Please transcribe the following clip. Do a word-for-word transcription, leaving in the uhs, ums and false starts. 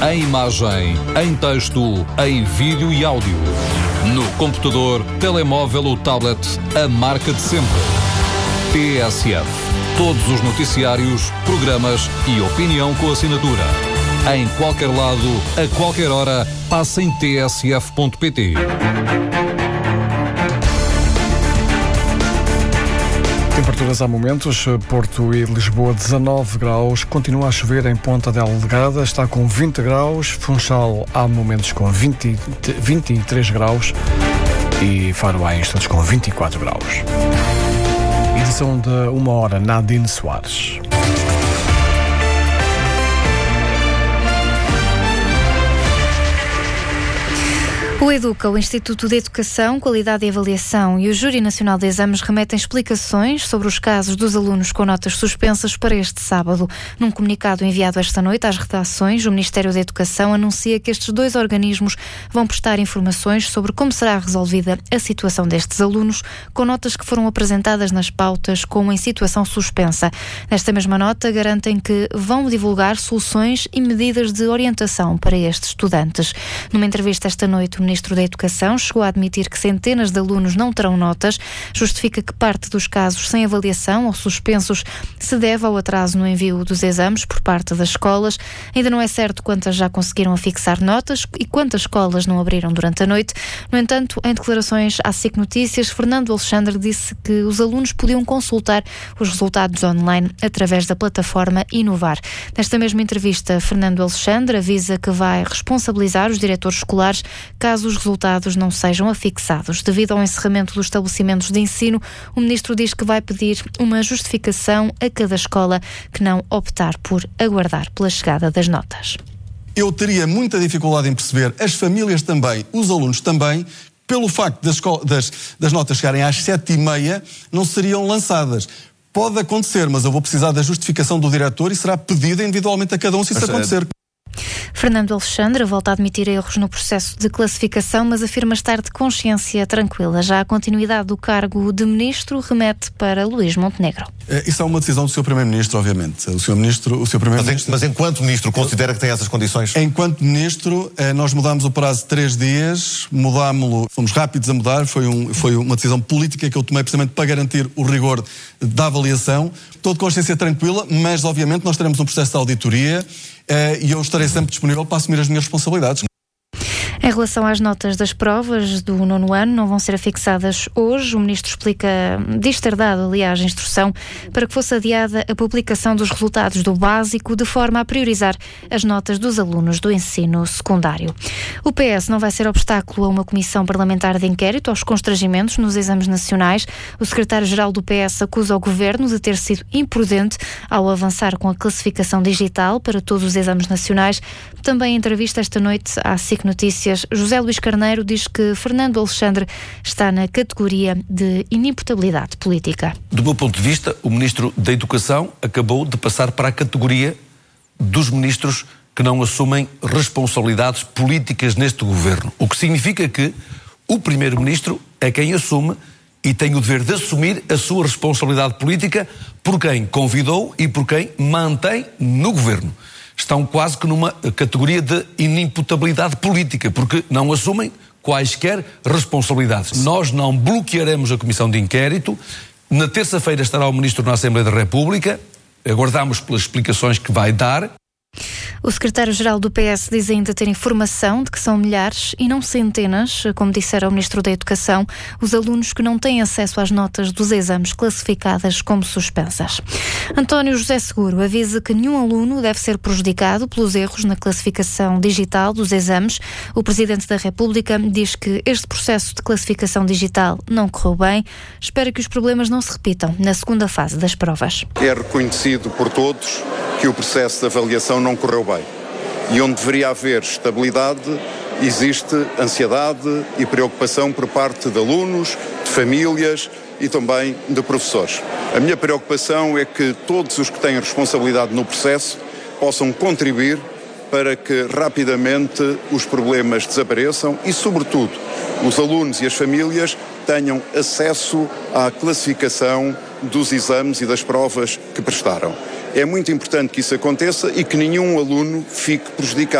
em imagem, em texto, em vídeo e áudio. No computador, telemóvel ou tablet, a marca de sempre. T S F. Todos os noticiários, programas e opinião com assinatura. Em qualquer lado, a qualquer hora, passa em t s f ponto p t. Temperaturas há momentos, Porto e Lisboa dezanove graus, continua a chover em Ponta Delgada, está com vinte graus, Funchal há momentos com vinte, vinte e três graus e Faro há instantes com vinte e quatro graus. Edição de uma hora, Nadine Soares. O EDUCA, o Instituto de Educação, Qualidade e Avaliação e o Júri Nacional de Exames remetem explicações sobre os casos dos alunos com notas suspensas para este sábado. Num comunicado enviado esta noite às redações, o Ministério da Educação anuncia que estes dois organismos vão prestar informações sobre como será resolvida a situação destes alunos com notas que foram apresentadas nas pautas como em situação suspensa. Nesta mesma nota, garantem que vão divulgar soluções e medidas de orientação para estes estudantes. Numa entrevista esta noite, o Ministro da Educação chegou a admitir que centenas de alunos não terão notas, justifica que parte dos casos sem avaliação ou suspensos se deve ao atraso no envio dos exames por parte das escolas. Ainda não é certo quantas já conseguiram afixar notas e quantas escolas não abriram durante a noite. No entanto, em declarações à S I C Notícias, Fernando Alexandre disse que os alunos podiam consultar os resultados online através da plataforma Inovar. Nesta mesma entrevista, Fernando Alexandre avisa que vai responsabilizar os diretores escolares caso os resultados não sejam afixados. Devido ao encerramento dos estabelecimentos de ensino, o Ministro diz que vai pedir uma justificação a cada escola que não optar por aguardar pela chegada das notas. Eu teria muita dificuldade em perceber, as famílias também, os alunos também, pelo facto das, das, das notas chegarem às sete e meia, não seriam lançadas. Pode acontecer, mas eu vou precisar da justificação do diretor e será pedida individualmente a cada um se isso acontecer. Fernando Alexandre volta a admitir erros no processo de classificação, mas afirma estar de consciência tranquila. Já a continuidade do cargo de Ministro remete para Luís Montenegro. Isso é uma decisão do senhor Primeiro-Ministro, obviamente. O senhor Ministro, o senhor Primeiro-Ministro... Mas, mas enquanto Ministro, considera que tem essas condições? Enquanto Ministro, nós mudámos o prazo de três dias, mudámo-lo, fomos rápidos a mudar, foi, um, foi uma decisão política que eu tomei precisamente para garantir o rigor da avaliação. Estou de consciência tranquila, mas obviamente nós teremos um processo de auditoria e eu estarei sempre disponível para assumir as minhas responsabilidades. Em relação às notas das provas do nono ano, não vão ser afixadas hoje. O Ministro explica, diz ter dado, aliás, instrução para que fosse adiada a publicação dos resultados do básico, de forma a priorizar as notas dos alunos do ensino secundário. O P S não vai ser obstáculo a uma comissão parlamentar de inquérito aos constrangimentos nos exames nacionais. O secretário-geral do P S acusa o Governo de ter sido imprudente ao avançar com a classificação digital para todos os exames nacionais. Também em entrevista esta noite à S I C Notícias, José Luís Carneiro diz que Fernando Alexandre está na categoria de inimputabilidade política. Do meu ponto de vista, o Ministro da Educação acabou de passar para a categoria dos ministros que não assumem responsabilidades políticas neste governo. O que significa que o Primeiro-Ministro é quem assume e tem o dever de assumir a sua responsabilidade política por quem convidou e por quem mantém no governo. Estão quase que numa categoria de inimputabilidade política, porque não assumem quaisquer responsabilidades. Nós não bloquearemos a comissão de inquérito. Na terça-feira estará o Ministro na Assembleia da República. Aguardamos pelas explicações que vai dar. O secretário-geral do P S diz ainda ter informação de que são milhares e não centenas, como dissera o Ministro da Educação, os alunos que não têm acesso às notas dos exames classificadas como suspensas. António José Seguro avisa que nenhum aluno deve ser prejudicado pelos erros na classificação digital dos exames. O Presidente da República diz que este processo de classificação digital não correu bem. Espera que os problemas não se repitam na segunda fase das provas. É reconhecido por todos que o processo de avaliação não correu bem. E onde deveria haver estabilidade, existe ansiedade e preocupação por parte de alunos, de famílias e também de professores. A minha preocupação é que todos os que têm responsabilidade no processo possam contribuir para que rapidamente os problemas desapareçam e, sobretudo, os alunos e as famílias tenham acesso à classificação dos exames e das provas que prestaram. É muito importante que isso aconteça e que nenhum aluno fique prejudicado.